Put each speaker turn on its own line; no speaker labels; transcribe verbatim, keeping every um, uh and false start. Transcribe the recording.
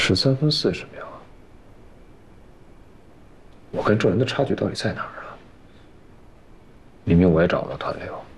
十三分四十秒，我跟众人的差距到底在哪儿啊？明明我也找不到团流。